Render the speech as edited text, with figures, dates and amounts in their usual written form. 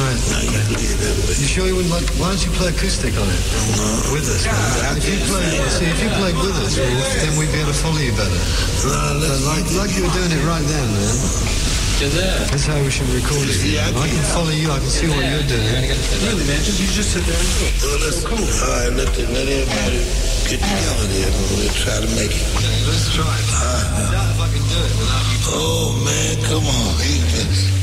Right. Now you play it that way. You sure you wouldn't like... Why don't you play acoustic on it? No. With us, man. If you played with us, Wolf, then we'd be able to follow you better. Like you were doing it right then, man. That's how we should record it. Yeah, I can follow you, I can see what you're doing. Really, man, you just sit there and do it. Well, let's go. All right, let everybody get together there and we'll try to make it. Let's try it. I doubt if I can do it without you. Oh, man, come on.